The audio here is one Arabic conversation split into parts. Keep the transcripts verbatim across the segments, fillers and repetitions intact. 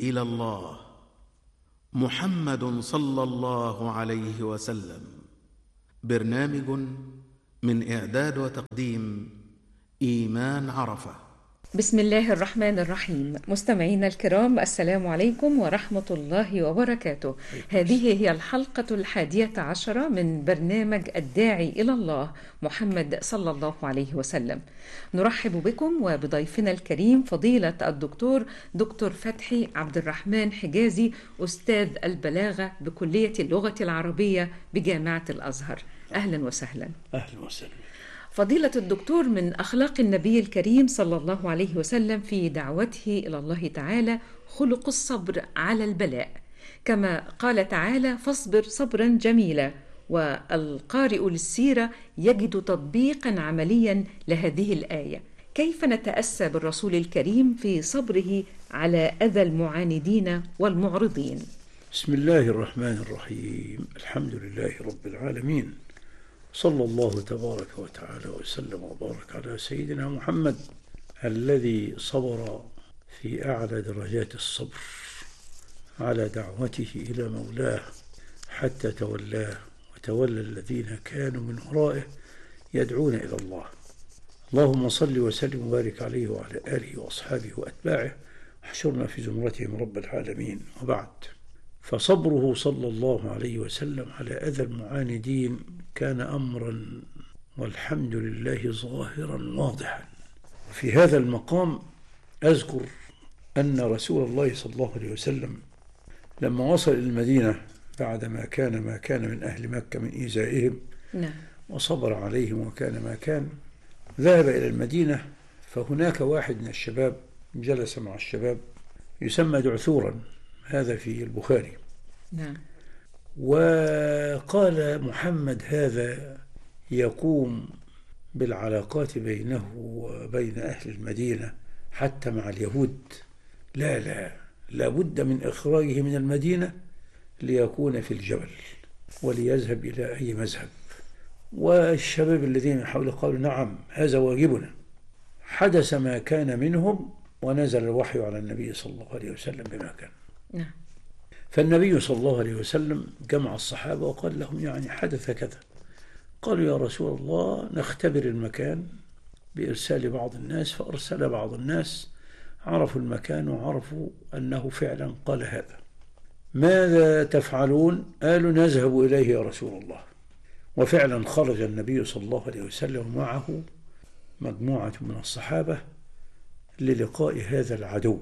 إلى الله محمد صلى الله عليه وسلم. برنامج من إعداد وتقديم إيمان عرفة. بسم الله الرحمن الرحيم. مستمعينا الكرام، السلام عليكم ورحمة الله وبركاته. هذه هي الحلقة الحادية عشرة من برنامج الداعي إلى الله محمد صلى الله عليه وسلم. نرحب بكم وبضيفنا الكريم فضيلة الدكتور دكتور فتحي عبد الرحمن حجازي، أستاذ البلاغة بكلية اللغة العربية بجامعة الأزهر. أهلا وسهلا. أهلا وسهلا. فضيلة الدكتور، من أخلاق النبي الكريم صلى الله عليه وسلم في دعوته إلى الله تعالى خلق الصبر على البلاء، كما قال تعالى: فاصبر صبرا جميلا. والقارئ للسيرة يجد تطبيقا عمليا لهذه الآية. كيف نتأسى بالرسول الكريم في صبره على أذى المعاندين والمعرضين؟ بسم الله الرحمن الرحيم. الحمد لله رب العالمين، صلى الله تبارك وتعالى وسلم وبارك على سيدنا محمد الذي صبر في أعلى درجات الصبر على دعوته إلى مولاه حتى تولاه وتولى الذين كانوا من ورائه يدعون إلى الله. اللهم صل وسلم وبارك عليه وعلى آله وأصحابه وأتباعه، احشرنا في زمرتهم رب العالمين. وبعد، فصبره صلى الله عليه وسلم على أذى المعاندين كان أمرا والحمد لله ظاهرا واضحا. في هذا المقام أذكر أن رسول الله صلى الله عليه وسلم لما وصل إلى المدينة بعدما كان ما كان من أهل مكة من إيذائهم نعم. وصبر عليهم وكان ما كان، ذهب إلى المدينة، فهناك واحد من الشباب جلس مع الشباب يسمى دعثورا، هذا في البخاري. نعم. وقال: محمد هذا يقوم بالعلاقات بينه وبين أهل المدينة حتى مع اليهود، لا لا لابد من إخراجه من المدينة ليكون في الجبل وليذهب إلى أي مذهب. والشباب الذين حوله قالوا: نعم هذا واجبنا. حدث ما كان منهم ونزل الوحي على النبي صلى الله عليه وسلم بما كان. نعم. فالنبي صلى الله عليه وسلم جمع الصحابة وقال لهم: يعني حدث كذا. قالوا: يا رسول الله نختبر المكان بإرسال بعض الناس. فأرسل بعض الناس، عرفوا المكان وعرفوا أنه فعلا قال هذا. ماذا تفعلون؟ قالوا: نذهب إليه يا رسول الله. وفعلا خرج النبي صلى الله عليه وسلم معه مجموعة من الصحابة للقاء هذا العدو.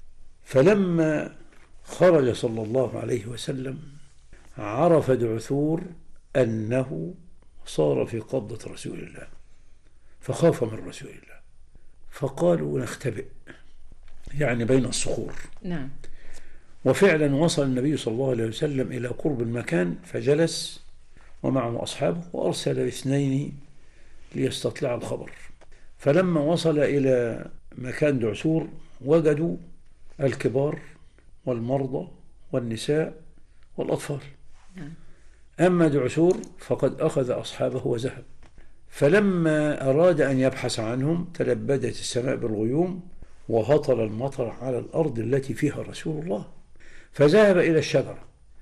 فلما خرج صلى الله عليه وسلم عرف دعثور أنه صار في قبضة رسول الله، فخاف من رسول الله، فقالوا: نختبئ، يعني بين الصخور. نعم. وفعلا وصل النبي صلى الله عليه وسلم إلى قرب المكان فجلس ومعه أصحابه، وأرسل اثنين ليستطلع الخبر. فلما وصل إلى مكان دعثور وجدوا الكبار والمرضى والنساء والأطفال. نعم. أما دعثور فقد أخذ أصحابه وذهب. فلما أراد أن يبحث عنهم تلبدت السماء بالغيوم وهطل المطر على الأرض التي فيها رسول الله. فذهب إلى الشجرة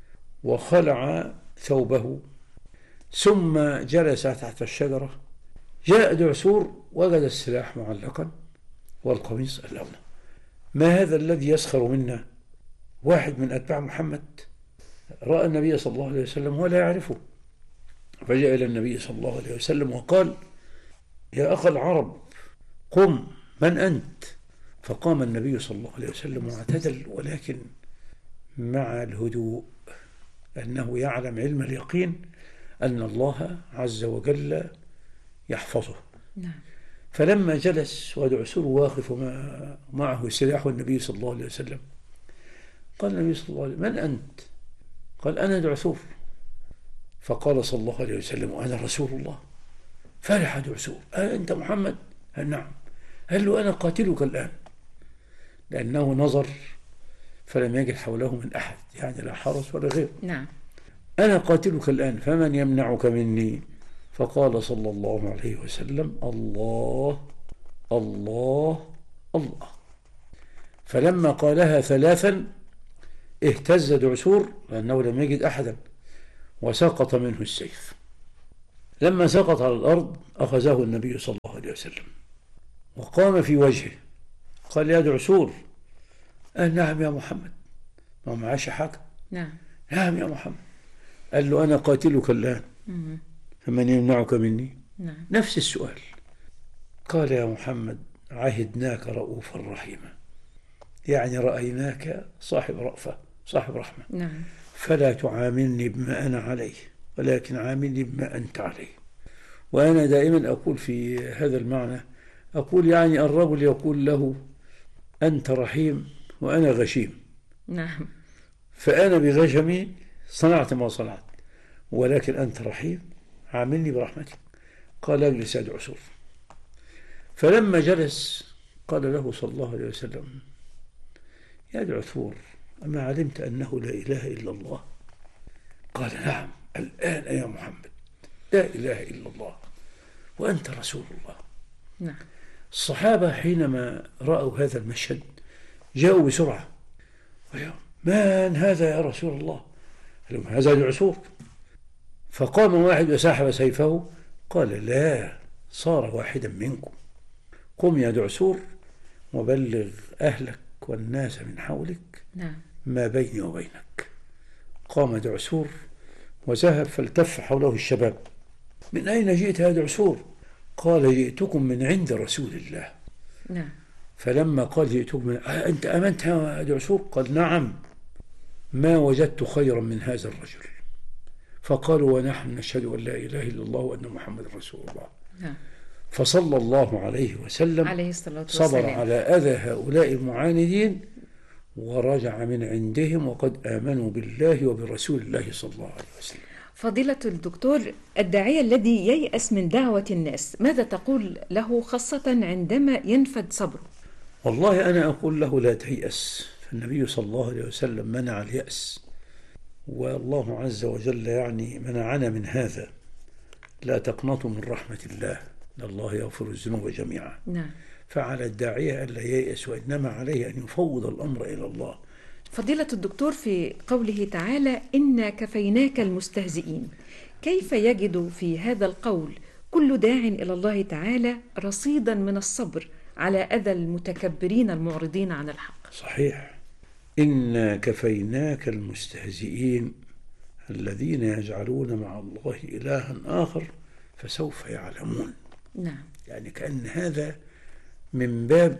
وخلع ثوبه ثم جلس تحت الشجرة. جاء دعثور وجد السلاح معلقا والقميص اللون. ما هذا الذي يسخر منا؟ واحد من أتباع محمد رأى النبي صلى الله عليه وسلم ولا يعرفه، فجاء إلى النبي صلى الله عليه وسلم وقال: يا أخ العرب قم، من أنت؟ فقام النبي صلى الله عليه وسلم واعتدل، ولكن مع الهدوء، أنه يعلم علم اليقين أن الله عز وجل يحفظه. نعم. فلما جلس ودعثور واقف معه سلاح النبي صلى الله عليه وسلم، قال النبي صلى الله عليه وسلم: من أنت؟ قال: أنا دعثور. فقال صلى الله عليه وسلم: وأنا رسول الله. فرح دعثور: أنت محمد؟ قال: نعم. قال له: أنا قاتلك الآن. لأنه نظر فلم يجد حوله من أحد، يعني لا حرس ولا غير. نعم. أنا قاتلك الآن فمن يمنعك مني؟ فقال صلى الله عليه وسلم: الله الله الله. فلما قالها ثلاثا اهتز دعسور لأنه لم يجد أحدا وسقط منه السيف. لما سقط على الأرض أخذه النبي صلى الله عليه وسلم وقام في وجهه قال: يا دعسور. قال: نعم يا محمد. ما معاش حاجة. نعم نعم يا محمد. قال له: أنا قاتلك الآن فمن يمنعك مني؟ نعم. نفس السؤال. قال: يا محمد عهدناك رؤوفا رحيما، يعني رأيناك صاحب رأفة صاحب رحمة. نعم. فلا تعاملني بما أنا عليه ولكن عاملني بما أنت عليه. وأنا دائما أقول في هذا المعنى، أقول يعني الرجل يقول له: أنت رحيم وأنا غشيم. نعم. فأنا بغشمي صنعت ما صنعت، ولكن أنت رحيم عاملني برحمتك. قال: اجلس يا دعسور. فلما جلس قال له صلى الله عليه وسلم: يا دعسور، أما علمت أنه لا إله إلا الله؟ قال: نعم، الآن يا محمد لا إله إلا الله وأنت رسول الله. نعم. الصحابة حينما رأوا هذا المشهد جاءوا بسرعة: من هذا يا رسول الله؟ قال لهم: هذا دعسور. فقام واحد وسحب سيفه. قال: لا، صار واحدا منكم. قم يا دعسور وبلغ أهلك والناس من حولك نعم. ما بيني وبينك. قام دعسور وذهب فالتف حوله الشباب: من أين جئت يا دعسور؟ قال: جئتكم من عند رسول الله. نعم. فلما قال: جئتكم من... أنت آمنت يا دعسور؟ قال: نعم، ما وجدت خيرا من هذا الرجل. فقالوا: ونحن نشهد أن لا إله إلا الله وأن محمد رسول الله. نعم. فصلى الله عليه وسلم عليه الصلاة والسلام صبر على أذى هؤلاء المعاندين ورجع من عندهم وقد آمنوا بالله وبرسول الله صلى الله عليه وسلم. فضيلة الدكتور، الداعية الذي ييأس من دعوة الناس ماذا تقول له خاصة عندما ينفد صبره؟ والله أنا أقول له: لا تيأس. فالنبي صلى الله عليه وسلم منع اليأس، والله عز وجل يعني منعنا من هذا. لا تقنطوا من رحمة الله إن الله يغفر الذنوب جميعا. نعم. فعلى الداعية ألا ييأس، وإنما عليه أن يفوض الأمر إلى الله. فضيلة الدكتور، في قوله تعالى: إنا كفيناك المستهزئين، كيف يجد في هذا القول كل داع إلى الله تعالى رصيدا من الصبر على أذى المتكبرين المعرضين عن الحق؟ صحيح. إنا كفيناك المستهزئين الذين يجعلون مع الله إلها آخر فسوف يعلمون. نعم. يعني كأن هذا من باب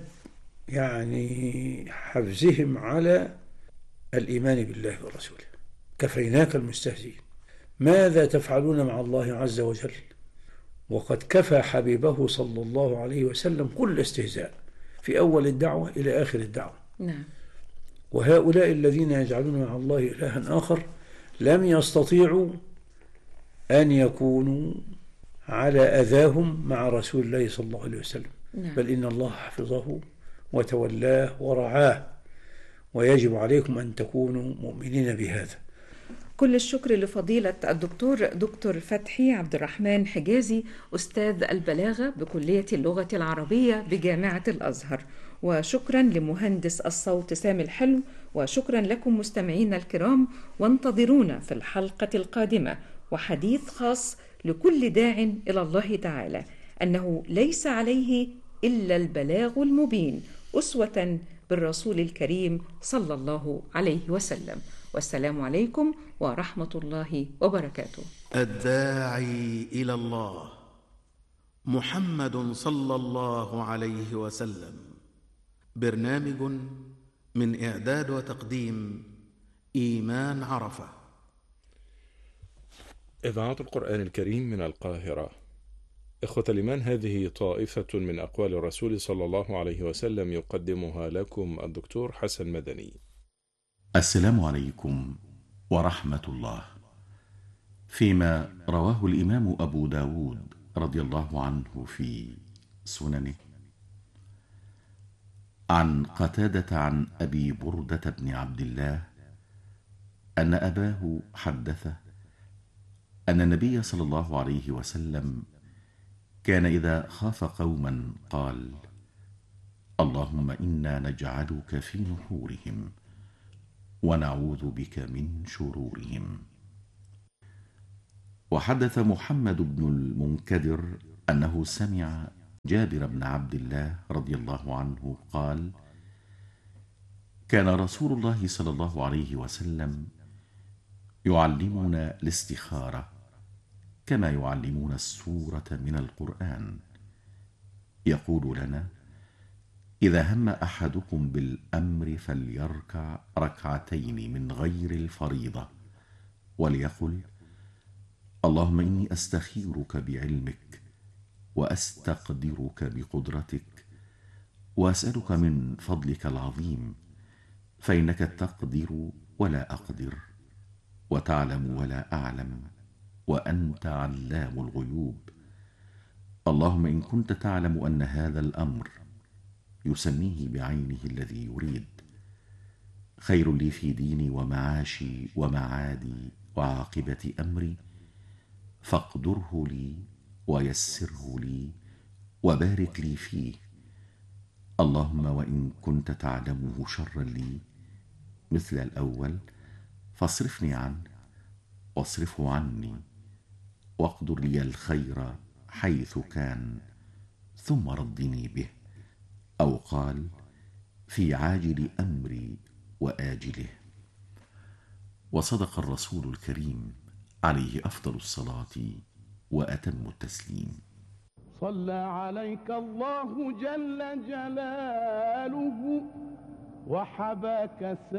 يعني حفزهم على الإيمان بالله ورسوله. كفيناك المستهزئين، ماذا تفعلون مع الله عز وجل وقد كفى حبيبه صلى الله عليه وسلم كل استهزاء في أول الدعوة إلى آخر الدعوة. نعم. وهؤلاء الذين يجعلون مع الله إلها آخر لم يستطيعوا أن يكونوا على أذاهم مع رسول الله صلى الله عليه وسلم. نعم. بل إن الله حفظه وتولاه ورعاه، ويجب عليكم أن تكونوا مؤمنين بهذا. كل الشكر لفضيلة الدكتور دكتور فتحي عبد الرحمن حجازي، أستاذ البلاغة بكلية اللغة العربية بجامعة الأزهر، وشكرا لمهندس الصوت سامي الحلو، وشكرا لكم مستمعينا الكرام، وانتظرونا في الحلقة القادمة وحديث خاص لكل داع إلى الله تعالى أنه ليس عليه إلا البلاغ المبين، أسوة بالرسول الكريم صلى الله عليه وسلم. والسلام عليكم ورحمة الله وبركاته. الداعي إلى الله محمد صلى الله عليه وسلم، برنامج من إعداد وتقديم إيمان عرفة. إذاعة القرآن الكريم من القاهرة. إخوة الإيمان، هذه طائفة من أقوال الرسول صلى الله عليه وسلم يقدمها لكم الدكتور حسن مدني. السلام عليكم ورحمة الله. فيما رواه الإمام أبو داود رضي الله عنه في سننه عن قتادة عن أبي بردة بن عبد الله أن أباه حدثه أن النبي صلى الله عليه وسلم كان إذا خاف قوما قال: اللهم إنا نجعلك في نحورهم ونعوذ بك من شرورهم. وحدث محمد بن المنكدر أنه سمع جابر بن عبد الله رضي الله عنه قال: كان رسول الله صلى الله عليه وسلم يعلمنا الاستخارة كما يعلمون السورة من القرآن، يقول لنا: إذا هم أحدكم بالأمر فليركع ركعتين من غير الفريضة، وليقل: اللهم إني أستخيرك بعلمك وأستقدرك بقدرتك وأسألك من فضلك العظيم، فإنك تقدر ولا أقدر، وتعلم ولا أعلم، وأنت علام الغيوب. اللهم إن كنت تعلم أن هذا الأمر يسميه بعينه الذي يريد خير لي في ديني ومعاشي ومعادي وعاقبة أمري، فاقدره لي ويسره لي وبارك لي فيه. اللهم وإن كنت تعلمه شرا لي مثل الأول فاصرفني عنه واصرفه عني، واقدر لي الخير حيث كان ثم ردني به. أو قال: في عاجل أمري وآجله. وصدق الرسول الكريم عليه أفضل الصلاة وأتم التسليم. صلى عليك الله جل جلاله وحباك